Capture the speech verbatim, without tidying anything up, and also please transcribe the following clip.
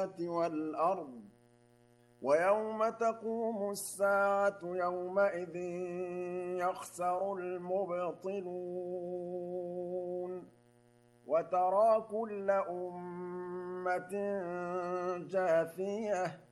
السَّمَاوَاتِ وَالْأَرْضِ وَيَوْمَ تَقُومُ السَّاعَةُ يَوْمَئِذٍ يَخْسَرُ الْمُبْطِلُونَ وَتَرَىٰ كُلَّ أُمَّةٍ جَاثِيَةً